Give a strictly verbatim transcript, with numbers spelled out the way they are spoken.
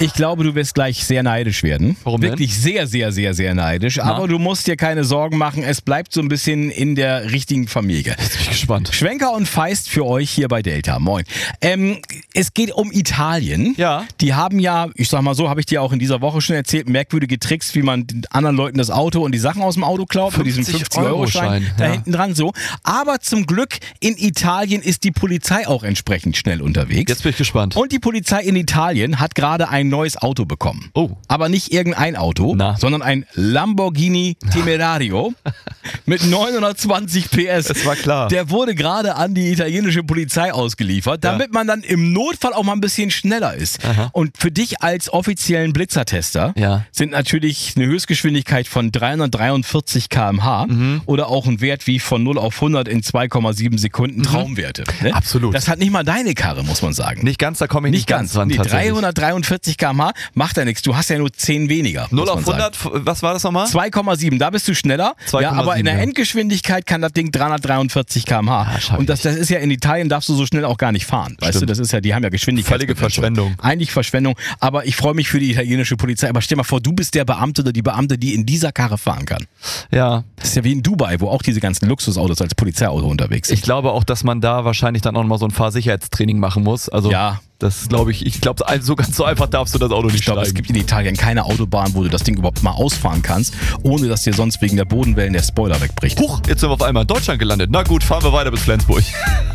Ich glaube, du wirst gleich sehr neidisch werden. Warum denn? Wirklich sehr, sehr, sehr, sehr neidisch. Na? Aber du musst dir keine Sorgen machen. Es bleibt so ein bisschen in der richtigen Familie. Jetzt bin ich gespannt. Schwenker und Feist für euch hier bei Delta. Moin. Ähm, es geht um Italien. Ja. Die haben ja, ich sag mal so, habe ich dir auch in dieser Woche schon erzählt, merkwürdige Tricks, wie man den anderen Leuten das Auto und die Sachen aus dem Auto klaut. Mit diesem fünfzig-Euro-Schein da ja. hinten dran so. Aber zum Glück in Italien ist die Polizei auch entsprechend schnell unterwegs. Jetzt bin ich gespannt. Und die Polizei in Italien hat gerade ein neues Auto bekommen. Oh. Aber nicht irgendein Auto, Na. sondern ein Lamborghini Temerario mit neunhundertzwanzig P S. Das war klar. Der wurde gerade an die italienische Polizei ausgeliefert, damit Ja. man dann im Notfall auch mal ein bisschen schneller ist. Aha. Und für dich als offiziellen Blitzertester Ja. sind natürlich eine Höchstgeschwindigkeit von dreihundertdreiundvierzig Kilometer pro Stunde Mhm. oder auch ein Wert wie von null auf hundert in zwei Komma sieben Sekunden Traumwerte. Ne? Absolut. Das hat nicht mal deine Karre, muss man sagen. Nicht ganz, da komme ich nicht, Nicht ganz. dran. Nee, tatsächlich. dreihundertdreiundvierzig Kilometer pro Stunde macht ja nichts. Du hast ja nur zehn weniger. null muss auf man sagen. hundert, was war das nochmal? zwei Komma sieben, da bist du schneller. zwei Ja, Komma aber in sieben, der ja. Endgeschwindigkeit kann das Ding dreihundertdreiundvierzig Kilometer pro Stunde. Ah, schaff ich Und das, das ist ja in Italien, darfst du so schnell auch gar nicht fahren. Weißt Stimmt. du, das ist ja, die haben ja Geschwindigkeit. Völlige Verschwendung. Eigentlich Verschwendung. Aber ich freue mich für die italienische Polizei. Aber stell mal vor, du bist der Beamte oder die Beamte, die in dieser Karre fahren kann. Ja. Das ist ja wie in Dubai, wo auch diese ganzen Luxusautos als Polizeiauto unterwegs sind. Ich glaube auch, dass man da wahrscheinlich dann auch nochmal so ein Fahrsicherheitstraining machen muss. Also Ja. das glaube ich, ich glaube, so ganz so einfach darfst du das Auto nicht Ich glaube, es steigen. gibt in Italien keine Autobahn, wo du das Ding überhaupt mal ausfahren kannst, ohne dass dir sonst wegen der Bodenwellen der Spoiler wegbricht. Huch, jetzt sind wir auf einmal in Deutschland gelandet. Na gut, fahren wir weiter bis Flensburg.